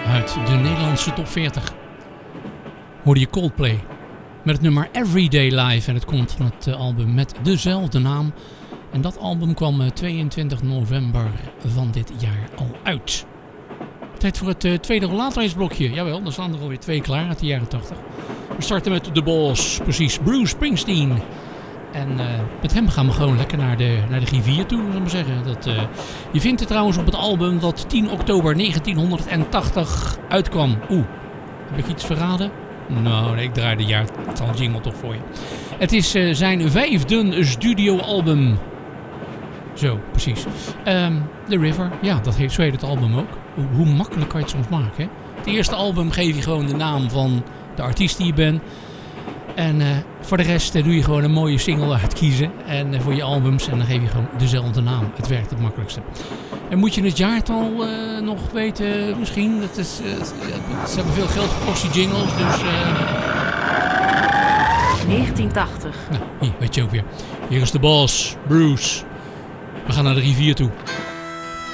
uit de Nederlandse top 40 hoorde je Coldplay met het nummer Everyday Life. En het komt van het album met dezelfde naam. En dat album kwam 22 november van dit jaar al uit. Tijd voor het tweede rollatorraceblokje. Jawel, er staan er alweer 2 klaar uit de jaren 80. We starten met The Boss, precies, Bruce Springsteen. En met hem gaan we gewoon lekker naar de rivier toe, zullen we maar zeggen. Je vindt het trouwens op het album dat 10 oktober 1980 uitkwam. Heb ik iets verraden? Nou, nee, ik draai de jaartal jingle toch voor je. Het is zijn 5e studioalbum. Zo, precies. The River, ja, zo heet het album ook. Hoe makkelijk kan je het soms maken, hè? Het eerste album geef je gewoon de naam van de artiest die je bent. En voor de rest doe je gewoon een mooie single uitkiezen. En voor je albums. En dan geef je gewoon dezelfde naam. Het werkt het makkelijkste. En moet je het jaartal nog weten misschien? Ze hebben veel geld gekost, die jingles. Dus 1980. Nou, hier weet je ook weer. Hier is de Boss, Bruce. We gaan naar de rivier toe.